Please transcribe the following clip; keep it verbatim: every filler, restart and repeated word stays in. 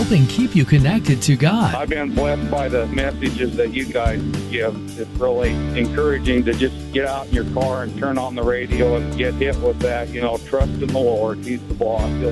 helping keep you connected to God. I've been blessed by the messages that you guys give. It's really encouraging to just get out in your car and turn on the radio and get hit with that, you know, trust in the Lord. He's the boss. He'll